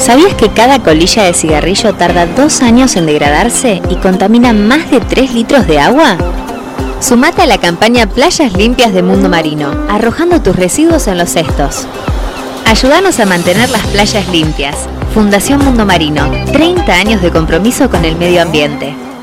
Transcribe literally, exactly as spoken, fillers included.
¿Sabías que cada colilla de cigarrillo tarda dos años en degradarse y contamina más de tres litros de agua? Sumate a la campaña Playas Limpias de Mundo Marino, arrojando tus residuos en los cestos. Ayúdanos a mantener las playas limpias. Fundación Mundo Marino, treinta años de compromiso con el medio ambiente.